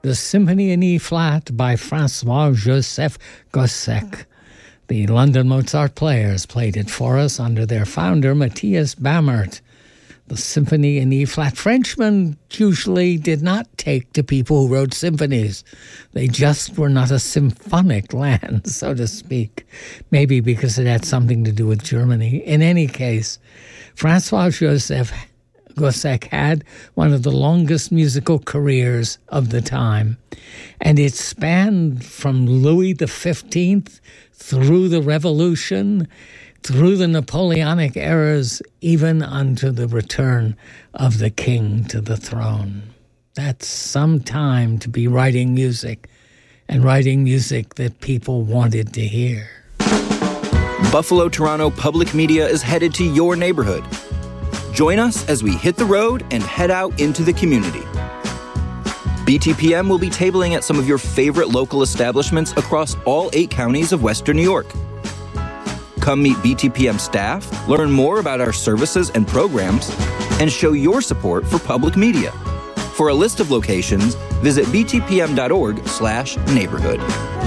the Symphony in E-flat by Francois-Joseph Gossec. The London Mozart Players played it for us under their founder, Matthias Bamert. The Symphony in E-flat. Frenchmen usually did not take to people who wrote symphonies. They just were not a symphonic land, so to speak. Maybe because it had something to do with Germany. In any case, Francois-Joseph Gossec had one of the longest musical careers of the time. And it spanned from Louis XV through the Revolution, through the Napoleonic eras, even unto the return of the king to the throne. That's some time to be writing music, and writing music that people wanted to hear. Buffalo Toronto Public Media is headed to your neighborhood. Join us as we hit the road and head out into the community. BTPM will be tabling at some of your favorite local establishments across all 8 counties of Western New York. Come meet BTPM staff, learn more about our services and programs, and show your support for public media. For a list of locations, visit btpm.org/neighborhood.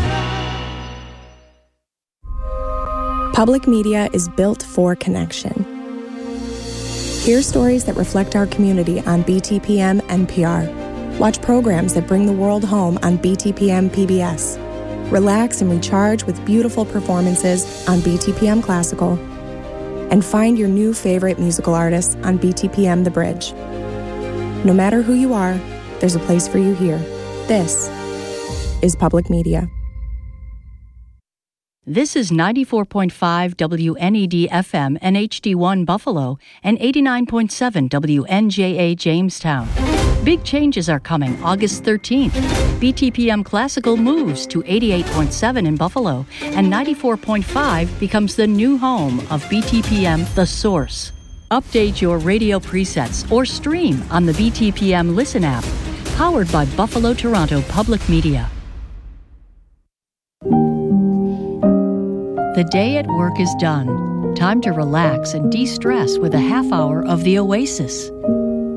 Public media is built for connection. Hear stories that reflect our community on BTPM NPR. Watch programs that bring the world home on BTPM PBS. Relax and recharge with beautiful performances on BTPM Classical. And find your new favorite musical artists on BTPM The Bridge. No matter who you are, there's a place for you here. This is public media. This is 94.5 WNED FM and HD1 Buffalo and 89.7 WNJA Jamestown. Big changes are coming August 13th. BTPM Classical moves to 88.7 in Buffalo, and 94.5 becomes the new home of BTPM The Source. Update your radio presets or stream on the BTPM Listen app, powered by Buffalo Toronto Public Media. The day at work is done. Time to relax and de-stress with a half hour of The Oasis.